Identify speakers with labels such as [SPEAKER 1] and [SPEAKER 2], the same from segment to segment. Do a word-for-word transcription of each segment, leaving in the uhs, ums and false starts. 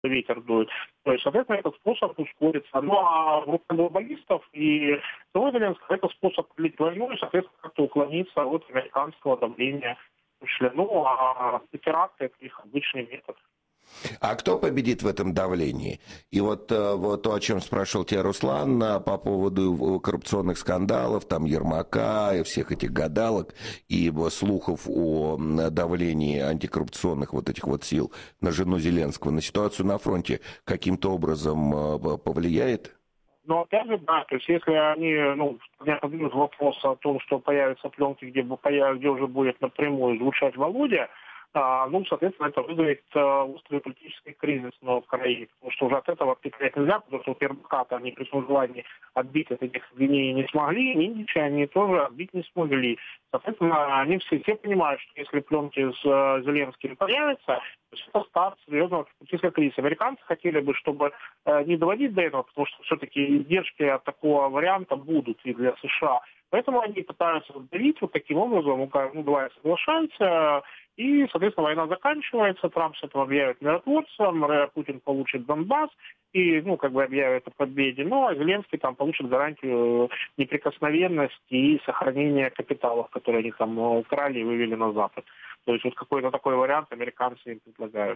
[SPEAKER 1] ветер дует. То есть, соответственно, этот способ ускорится. Ну, а в руках глобалистов и самого Зеленского это способ длить войну и, соответственно, как-то уклониться от американского давления. Ну, а теракты – это их обычный метод.
[SPEAKER 2] А кто победит в этом давлении? И вот, вот то, о чем спрашивал тебя Руслан по поводу коррупционных скандалов, там Ермака и всех этих гадалок, и слухов о давлении антикоррупционных вот этих вот сил на жену Зеленского, на ситуацию на фронте каким-то образом повлияет?
[SPEAKER 1] Но опять же, да, то есть если они, ну, поднимут вопрос о том, что появятся пленки, где, где уже будет напрямую звучать Володя, а, ну, соответственно, это вызовет а, острый политический кризис на Украине, потому что уже от этого отписать нельзя, потому что Ермака-то они при своем желании отбить от этих обвинений не смогли, Минича они тоже отбить не смогли. Соответственно, они все, все понимают, что если пленки с uh, Зеленским появятся, то это старт серьезного политического кризиса. Американцы хотели бы, чтобы uh, не доводить до этого, потому что все-таки издержки от такого варианта будут и для США. Поэтому они пытаются давить вот таким образом, ну, давай соглашаемся, и, соответственно, война заканчивается, Трамп с этого объявит миротворцем, Путин получит Донбасс и, ну, как бы объявит о победе, ну, а Зеленский там получит гарантию неприкосновенности и сохранения капиталов, которые они там украли и вывели на Запад. То есть вот какой-то такой вариант американцы им предлагают.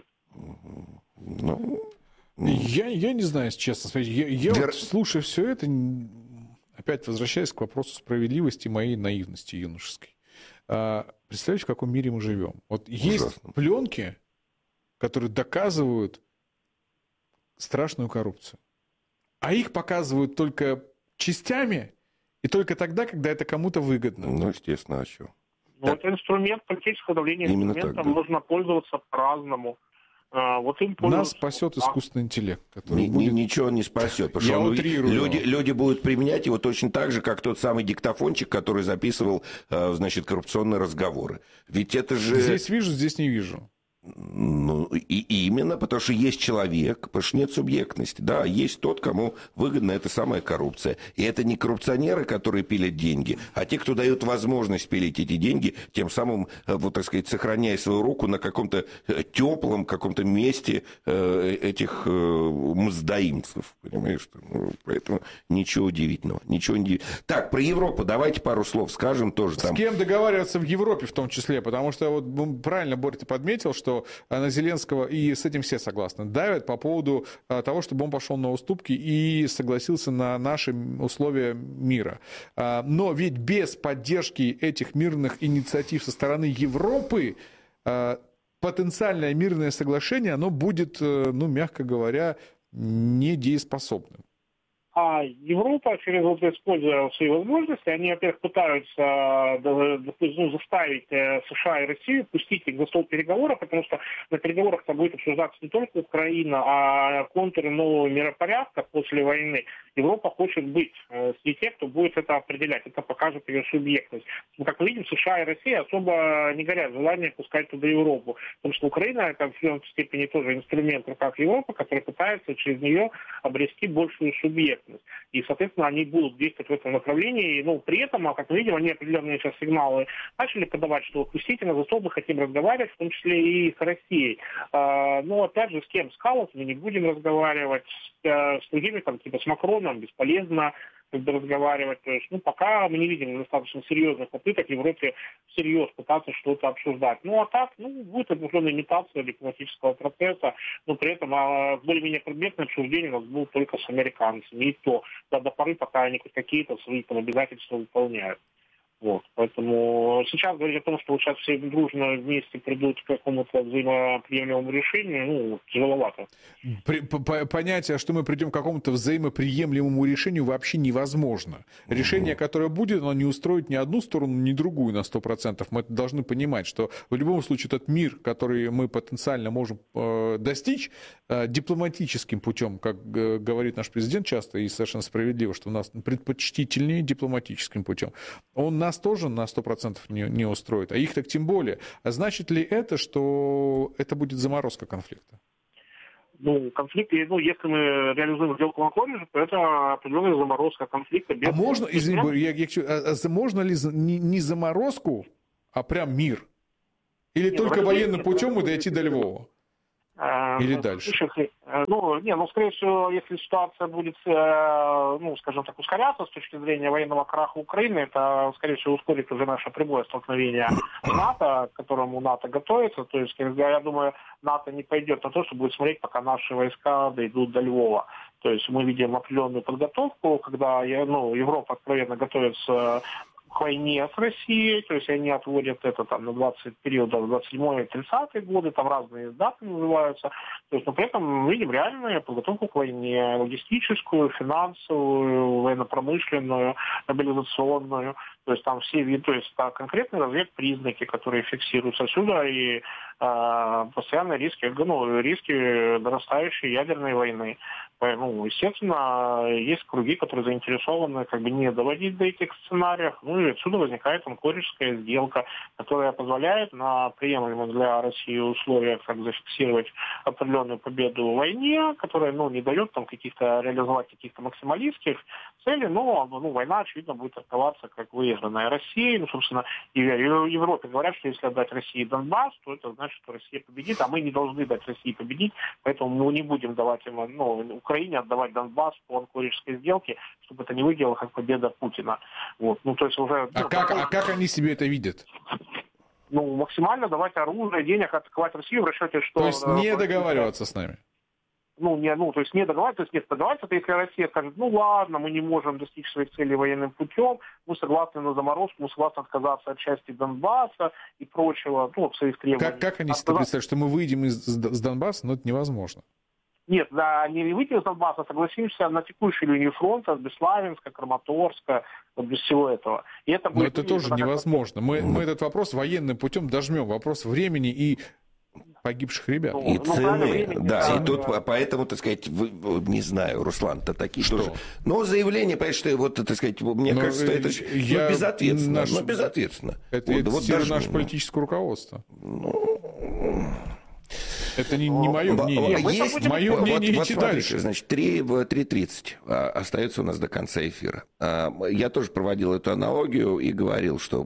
[SPEAKER 3] Ну, я, я не знаю, честно сказать. Я, я
[SPEAKER 2] Вер...
[SPEAKER 3] вот, слушая все это, опять возвращаясь к вопросу справедливости моей наивности юношеской. Представляете, в каком мире мы живем? Вот есть Ужасно. Пленки, которые доказывают страшную коррупцию. А их показывают только частями и только тогда, когда это кому-то выгодно.
[SPEAKER 2] Ну, естественно, а что?
[SPEAKER 1] Ну, это инструмент политического давления.
[SPEAKER 2] Именно
[SPEAKER 1] Инструментом
[SPEAKER 2] так, да.
[SPEAKER 1] можно пользоваться по-разному. Вот им
[SPEAKER 3] нас спасет искусственный интеллект, который
[SPEAKER 2] Ни,
[SPEAKER 3] будет...
[SPEAKER 2] Ничего не спасет, потому что он, люди, люди будут применять его точно так же, как тот самый диктофончик, который записывал, значит, коррупционные разговоры. Ведь это же...
[SPEAKER 3] Здесь вижу, здесь не вижу.
[SPEAKER 2] Ну, и именно потому, что есть человек, потому что нет субъектности. Да, есть тот, кому выгодна эта самая коррупция. И это не коррупционеры, которые пилят деньги, а те, кто дают возможность пилить эти деньги, тем самым, вот так сказать, сохраняя свою руку на каком-то теплом, каком-то месте этих мздоимцев. Понимаешь? Ну, поэтому ничего удивительного. Ничего не... Так, про Европу давайте пару слов скажем тоже. Там...
[SPEAKER 3] С кем договариваться в Европе в том числе? Потому что, вот правильно, Боря, ты подметил, что на Зеленского, и с этим все согласны, давят по поводу того, чтобы он пошел на уступки и согласился на наши условия мира. Но ведь без поддержки этих мирных инициатив со стороны Европы потенциальное мирное соглашение, оно будет, ну, мягко говоря, недееспособным.
[SPEAKER 1] А Европа, через вот используя свои возможности, они, во-первых, пытаются ну, заставить США и Россию пустить их за стол переговоров, потому что на переговорах-то будет обсуждаться не только Украина, а контуры нового миропорядка после войны. Европа хочет быть среди тех, кто будет это определять. Это покажет ее субъектность. Но, как мы видим, США и Россия особо не горят желанием пускать туда Европу, потому что Украина это в определенной степени тоже инструмент в руках Европы, который пытается через нее обрести большую субъектность. И, соответственно, они будут действовать в этом направлении. Ну, при этом, как мы видим, они определенные сейчас сигналы начали подавать, что пустите нас за стол, мы хотим разговаривать, в том числе и с Россией. А, но, опять же, с кем? С Каллас мы не будем разговаривать, с, с другими, там, типа с Макроном, бесполезно когда разговаривать. То есть, ну, пока мы не видим достаточно серьезных попыток в Европе всерьез пытаться что-то обсуждать. Ну, а так, ну, будет определенная имитация дипломатического процесса, но при этом а, более-менее предметные обсуждения у нас будут только с американцами. И то, да, до поры, пока они какие-то свои там обязательства выполняют. Вот. Поэтому сейчас говорить о том, что вот сейчас все дружно вместе придут к какому-то взаимоприемлемому решению, ну, тяжеловато.
[SPEAKER 3] При, по, понятие, что мы придем к какому-то взаимоприемлемому решению, вообще невозможно. Решение, которое будет, оно не устроит ни одну сторону, ни другую на сто процентов. Мы должны понимать, что в любом случае этот мир, который мы потенциально можем э, достичь э, дипломатическим путем, как э, говорит наш президент часто и совершенно справедливо, что у нас предпочтительнее дипломатическим путем, он нас тоже на сто процентов не, не устроит, а их так тем более. А значит ли это, что это будет заморозка конфликта?
[SPEAKER 1] Ну, конфликт, ну, если мы реализуем сделку на Клоридже, то это определенная заморозка конфликта. Без...
[SPEAKER 3] А можно, извини, я, я, а, а, можно ли не, не заморозку, а прям мир? Или Нет, только военным путем и дойти до Львова? Или
[SPEAKER 1] ну,
[SPEAKER 3] дальше?
[SPEAKER 1] Ну, не, ну, скорее всего, если ситуация будет, ну, скажем так, ускоряться с точки зрения военного краха Украины, это, скорее всего, ускорит уже наше прямое столкновение с НАТО, к которому НАТО готовится. То есть, я думаю, НАТО не пойдет на то, что будет смотреть, пока наши войска дойдут до Львова. То есть мы видим определенную подготовку, когда, ну, Европа откровенно готовится к войне с Россией, то есть они отводят это там на двадцать периодов двадцать седьмой тридцатый годы, там разные даты называются. То есть, но при этом мы видим реальную подготовку к войне, логистическую, финансовую, военно-промышленную, мобилизационную. То есть там все виды, то есть да, конкретные разведпризнаки, которые фиксируются отсюда, и э, постоянные риски, ну, риски нарастающей ядерной войны. Ну, естественно, есть круги, которые заинтересованы как бы не доводить до этих сценариев. Ну и отсюда возникает анкоридская сделка, которая позволяет на приемлемых для России условиях как зафиксировать определенную победу в войне, которая, ну, не дает там каких-то реализовать каких-то максималистских целей, но, ну, война, очевидно, будет трактоваться как выигранная Россией. Ну, собственно, и в Европе говорят, что если отдать России Донбасс, то это значит, что Россия победит, а мы не должны дать России победить, поэтому мы не будем давать им, ну, Украине отдавать Донбасс по анкоридской сделке, чтобы это не выглядело как победа Путина. Вот. Ну, то есть уже...
[SPEAKER 3] А, ну, как, а как они себе это видят?
[SPEAKER 1] Ну, максимально давать оружие, денег, атаковать Россию в расчете, что...
[SPEAKER 3] То есть не договариваться с нами?
[SPEAKER 1] Ну, не, ну, то есть не договариваться, то есть нет, договариваться, это если Россия скажет, ну ладно, мы не можем достичь своих целей военным путем, мы согласны на заморозку, мы согласны отказаться от части Донбасса и прочего, ну, от своих требований.
[SPEAKER 3] Как, как они себе представляют, что мы выйдем из, с Донбасса, но это невозможно?
[SPEAKER 1] Нет, да, не выйти из Донбасса, согласимся на текущей линии фронта, без Славянска, Краматорска, вот без всего этого. И это будет...
[SPEAKER 3] Но это тоже невозможно. Мы, мы этот вопрос военным путем дожмем. Вопрос времени и погибших ребят.
[SPEAKER 2] Ну, и ну, цены, времени, да,
[SPEAKER 1] да,
[SPEAKER 2] и тут
[SPEAKER 1] да.
[SPEAKER 2] Поэтому, так сказать, вы, не знаю, Руслан-то такие
[SPEAKER 3] что?
[SPEAKER 2] тоже. Но заявление, понимаешь, что вот, так сказать, мне но кажется, это я... ну, безответственно.
[SPEAKER 3] Наш...
[SPEAKER 2] Ну, безответственно.
[SPEAKER 3] Это,
[SPEAKER 2] вот,
[SPEAKER 3] это
[SPEAKER 2] вот
[SPEAKER 3] сила
[SPEAKER 2] даже...
[SPEAKER 3] наше политическое руководство.
[SPEAKER 2] Ну...
[SPEAKER 3] Это не, не мое мнение.
[SPEAKER 2] Есть,
[SPEAKER 3] мое мнение
[SPEAKER 2] вот,
[SPEAKER 3] идти
[SPEAKER 2] вот
[SPEAKER 3] дальше.
[SPEAKER 2] Смотрите, значит, три тридцать остается у нас до конца эфира. Я тоже проводил эту аналогию и говорил, что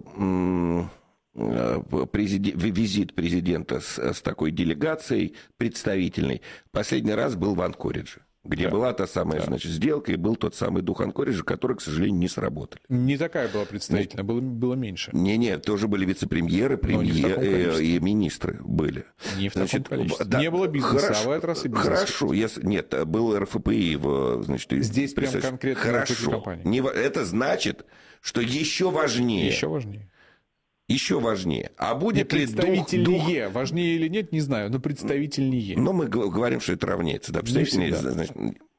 [SPEAKER 2] президент, визит президента с, с такой делегацией представительной последний раз был в Анкоридже, где да. была та самая, да. значит, сделка, и был тот самый дух Анкориджа, который, к сожалению, не сработали.
[SPEAKER 3] Не такая была представительная, было, было меньше.
[SPEAKER 2] Не-не, тоже были вице-премьеры, премьеры и министры были.
[SPEAKER 3] Не в таком значит, количестве. Да, не было бизнеса, хорошо, а в этот раз и бизнес.
[SPEAKER 2] Хорошо, если, нет, был эр эф пэ и, в, значит...
[SPEAKER 3] Здесь прям конкретно
[SPEAKER 2] хорошо. Не, это значит, что еще важнее...
[SPEAKER 3] Еще важнее.
[SPEAKER 2] Еще важнее. А будет ли
[SPEAKER 3] представительнее,
[SPEAKER 2] дух...
[SPEAKER 3] важнее или нет, не знаю, но представительнее.
[SPEAKER 2] Но мы говорим, что это равняется. Да, представительнее, значит,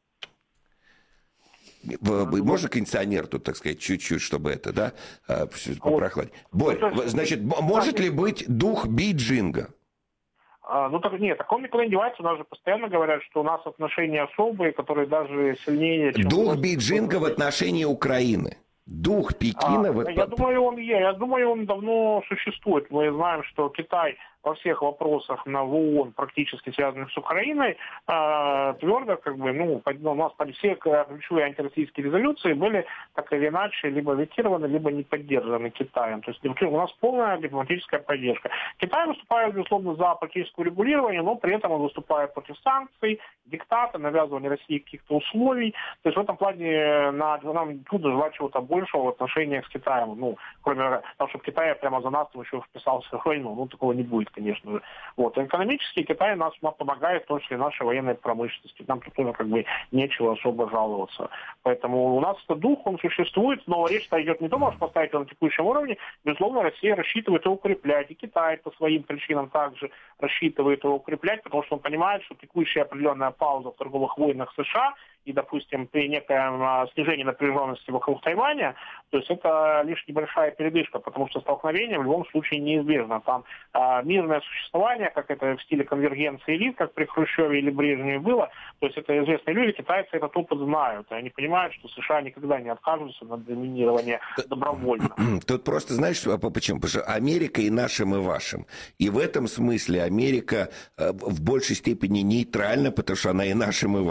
[SPEAKER 2] можно кондиционер тут, так сказать, чуть-чуть, чтобы это, да, попрохладить. Борь, значит, может ли быть дух Бейджинга?
[SPEAKER 1] Ну, так, нет, такого никуда не девается. У нас же постоянно говорят, что у нас отношения особые, которые даже сильнее... Чем
[SPEAKER 2] дух Бейджинга в отношении Украины. Дух Пекина...
[SPEAKER 1] А,
[SPEAKER 2] вот...
[SPEAKER 1] я, думаю, он, я, я думаю, он давно существует. Мы знаем, что Китай во всех вопросах на в ООН, практически связанных с Украиной, э, твердо, как бы, ну, у нас там все ключевые антироссийские резолюции были так или иначе либо ветированы, либо не поддержаны Китаем. То есть у нас полная дипломатическая поддержка. Китай выступает, безусловно, за политическое регулирование, но при этом он выступает против санкций, диктата, навязывания России каких-то условий. То есть в этом плане на, нам трудно желать чего-то большего в отношениях с Китаем. Ну, кроме того, чтобы Китай прямо за нас там еще вписался в войну. Ну, такого не будет, конечно же. Вот. Экономически Китай нас помогает, в том числе нашей военной промышленности. Нам тут тоже как бы нечего особо жаловаться. Поэтому у нас этот дух, он существует, но речь-то идет не только, что поставить его на текущем уровне. Безусловно, Россия рассчитывает его укреплять. И Китай по своим причинам также рассчитывает его укреплять, потому что он понимает, что текущая определенная пауза в торговых войнах США и, допустим, при некоем снижении напряженности вокруг Тайваня, то есть это лишь небольшая передышка, потому что столкновение в любом случае неизбежно. Там а, мирное существование, как это в стиле конвергенции элит, как при Хрущеве или Брежневе было, то есть это известные люди, китайцы этот опыт знают, и они понимают, что США никогда не откажутся на доминирование добровольно.
[SPEAKER 2] Тут просто, знаешь, почему? Потому что Америка и нашим, и вашим. И в этом смысле Америка в большей степени нейтральна, потому что она и нашим, и вашим.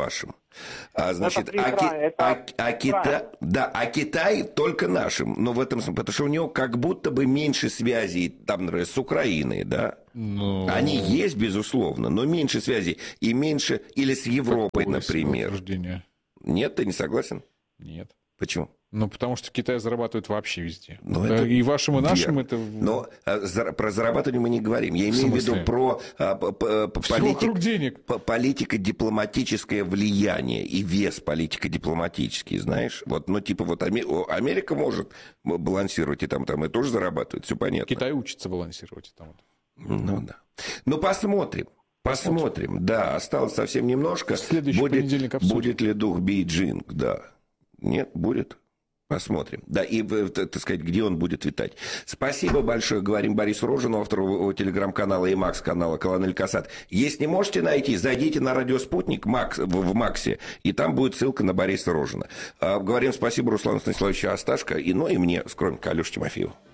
[SPEAKER 2] А, значит,
[SPEAKER 1] это
[SPEAKER 2] а,
[SPEAKER 1] Ки... это
[SPEAKER 2] а, а, Китай, да, а Китай только нашим, но в этом смысле, потому что у него как будто бы меньше связей, там, например, с Украиной, да?
[SPEAKER 3] Ну...
[SPEAKER 2] Они есть, безусловно, но меньше связей и меньше, или с Европой,
[SPEAKER 3] Какое
[SPEAKER 2] например. Нет, ты не согласен?
[SPEAKER 3] Нет.
[SPEAKER 2] Почему?
[SPEAKER 3] Ну, потому что Китай зарабатывает вообще везде.
[SPEAKER 2] Но это
[SPEAKER 3] и вашим, и нашим
[SPEAKER 2] верно.
[SPEAKER 3] это...
[SPEAKER 2] Но а, за, про зарабатывание мы не говорим. Я имею в виду про а, по, по, политик,
[SPEAKER 3] денег.
[SPEAKER 2] По, политико-дипломатическое влияние и вес политико-дипломатический, знаешь? Вот, ну, типа, вот Америка может балансировать и там, там, и тоже зарабатывает, все понятно.
[SPEAKER 3] Китай учится балансировать и там.
[SPEAKER 2] Ну, да. Ну, посмотрим. Посмотрим. Посмотрим. Да, осталось совсем немножко.
[SPEAKER 3] Следующий
[SPEAKER 2] будет,
[SPEAKER 3] понедельник обсудим.
[SPEAKER 2] Будет ли дух Бейджинг, да. Нет, будет. Посмотрим. Да, и, так сказать, где он будет витать. Спасибо большое, говорим Борису Рожину, автору телеграм-канала и Макс-канала «Колонель Касат». Если не можете найти, зайдите на радио «Спутник» Макс, в, в Максе, и там будет ссылка на Бориса Рожина. А, говорим спасибо Руслану Станиславовичу Асташко, и, ну и мне, скромненько, Алёше Тимофееву.